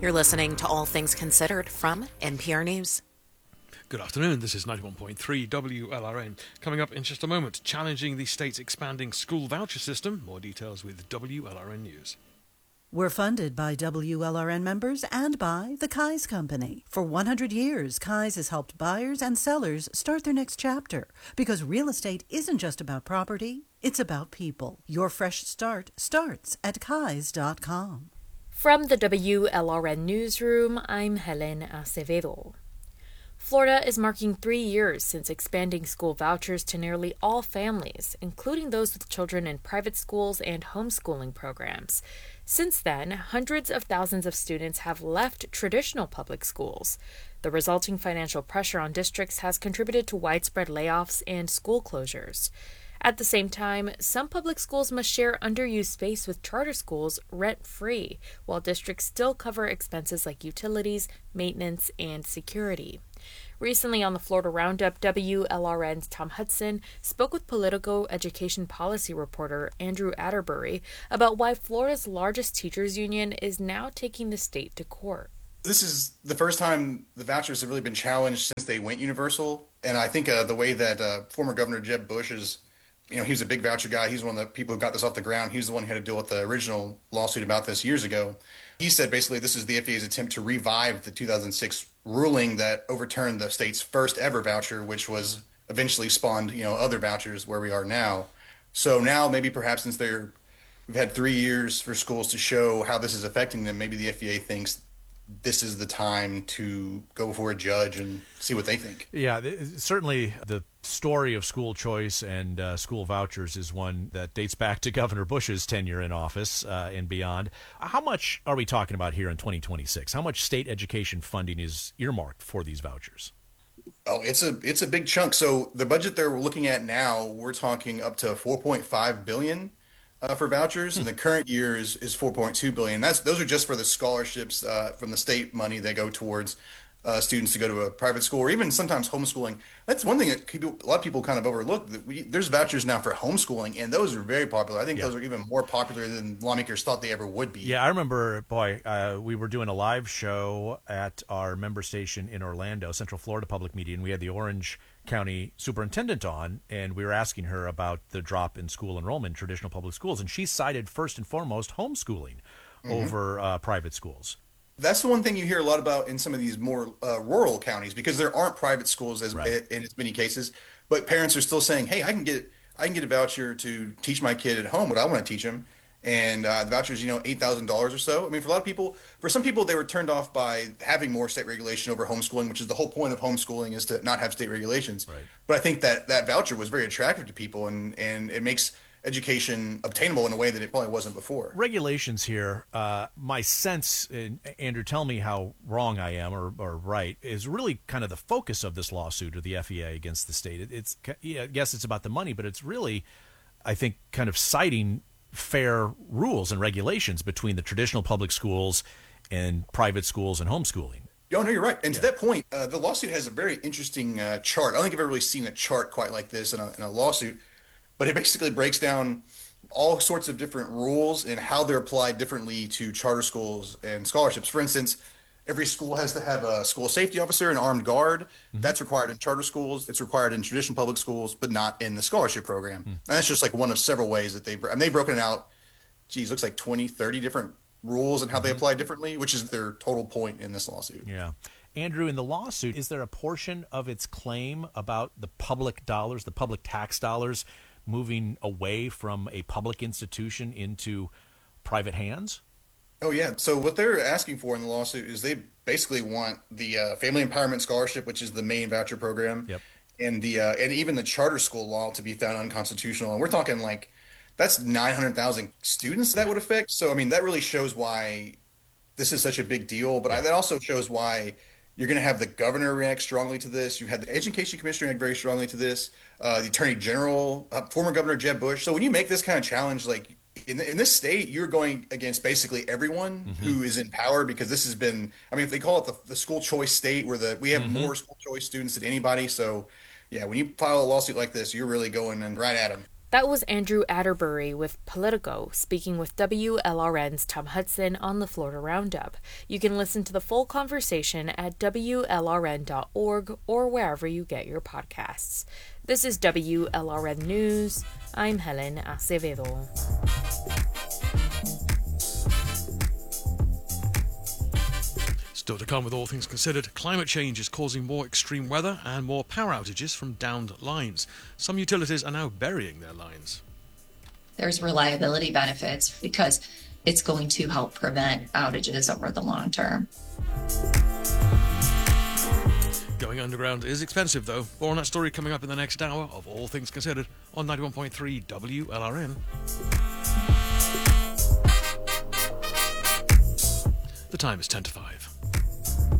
You're listening to All Things Considered from NPR News. Good afternoon, this is 91.3 WLRN. Coming up in just a moment, challenging the state's expanding school voucher system. More details with WLRN News. We're funded by WLRN members and by the Kai's Company. For 100 years, Kai's has helped buyers and sellers start their next chapter. Because real estate isn't just about property, it's about people. Your fresh start starts at Kais.com. From the WLRN Newsroom, I'm Helen Acevedo. Florida is marking 3 years since expanding school vouchers to nearly all families, including those with children in private schools and homeschooling programs. Since then, hundreds of thousands of students have left traditional public schools. The resulting financial pressure on districts has contributed to widespread layoffs and school closures. At the same time, some public schools must share underused space with charter schools rent-free, while districts still cover expenses like utilities, maintenance, and security. Recently on the Florida Roundup, WLRN's Tom Hudson spoke with Politico education policy reporter Andrew Atterbury about why Florida's largest teachers union is now taking the state to court. This is the first time the vouchers have really been challenged since they went universal. And I think the way that former Governor Jeb Bush is, he was a big voucher guy. He's one of the people who got this off the ground. He's the one who had to deal with the original lawsuit about this years ago. He said basically this is the FDA's attempt to revive the 2006 ruling that overturned the state's first ever voucher, which was eventually spawned, other vouchers where we are now. So now maybe perhaps since we've had 3 years for schools to show how this is affecting them, maybe the FDA thinks this is the time to go before a judge and see what they think. Yeah, certainly the story of school choice and school vouchers is one that dates back to Governor Bush's tenure in office and beyond. How much are we talking about here in 2026? How much state education funding is earmarked for these vouchers? Oh, it's a big chunk. So the budget they're looking at now, we're talking up to $4.5 billion. For vouchers, and the current year is $4.2 billion. Those are just for the scholarships from the state money that go towards students to go to a private school or even sometimes homeschooling. That's one thing that a lot of people kind of overlook. There's vouchers now for homeschooling, and those are very popular. I think those are even more popular than lawmakers thought they ever would be. Yeah, I remember, we were doing a live show at our member station in Orlando, Central Florida Public Media, and we had the Orange County superintendent on, and we were asking her about the drop in school enrollment in traditional public schools, and she cited first and foremost homeschooling over private schools. That's the one thing you hear a lot about in some of these more rural counties, because there aren't private schools in as many cases, but parents are still saying, hey, I can get a voucher to teach my kid at home what I want to teach him. And the voucher is, $8,000 or so. I mean, for some people, they were turned off by having more state regulation over homeschooling, which is the whole point of homeschooling, is to not have state regulations. Right. But I think that voucher was very attractive to people, and it makes education obtainable in a way that it probably wasn't before. Regulations here, my sense, Andrew, tell me how wrong I am or right, is really kind of the focus of this lawsuit of the FEA against the state. Yes, it's about the money, but it's really, I think, kind of citing fair rules and regulations between the traditional public schools and private schools and homeschooling. Oh, no, you're right. And to that point, the lawsuit has a very interesting chart. I don't think I've ever really seen a chart quite like this in a lawsuit, but it basically breaks down all sorts of different rules and how they're applied differently to charter schools and scholarships. For instance, every school has to have a school safety officer, an armed guard. That's required in charter schools. It's required in traditional public schools, but not in the scholarship program. And that's just like one of several ways that they've broken it out. Looks like 20, 30 different rules and how they apply differently, which is their total point in this lawsuit. Yeah. Andrew, in the lawsuit, is there a portion of its claim about the public dollars, the public tax dollars, moving away from a public institution into private hands? Oh, yeah. So what they're asking for in the lawsuit is they basically want the Family Empowerment Scholarship, which is the main voucher program, and and even the charter school law to be found unconstitutional. And we're talking that's 900,000 students that would affect. So, I mean, that really shows why this is such a big deal. But that also shows why you're going to have the governor react strongly to this. You had the education commissioner react very strongly to this. The attorney general, former Governor Jeb Bush. So when you make this kind of challenge, in this state, you're going against basically everyone who is in power, because this has been, if they call it the school choice state, where we have more school choice students than anybody. So, yeah, when you file a lawsuit like this, you're really going right at them. That was Andrew Atterbury with Politico, speaking with WLRN's Tom Hudson on the Florida Roundup. You can listen to the full conversation at WLRN.org or wherever you get your podcasts. This is WLRN News. I'm Helen Acevedo. Still to come with All Things Considered, climate change is causing more extreme weather and more power outages from downed lines. Some utilities are now burying their lines. There's reliability benefits because it's going to help prevent outages over the long term. Going underground is expensive, though. More on that story coming up in the next hour of All Things Considered on 91.3 WLRN. The time is 10 to 5.